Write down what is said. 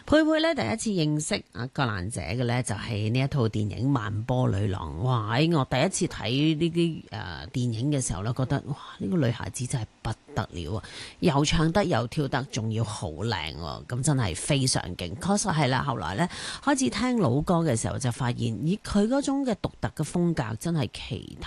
佩佩咧第一次認識葛蘭姐嘅咧就係呢一套電影《萬波女郎》。哇！我第一次睇呢啲電影嘅時候咧，覺得哇呢個女孩子真係不得了啊！又唱得又跳得，仲要好靚喎，咁真係非常勁。確實係啦，後來咧開始聽老歌嘅時候就發現，咦佢嗰種嘅獨特嘅風格真係奇特。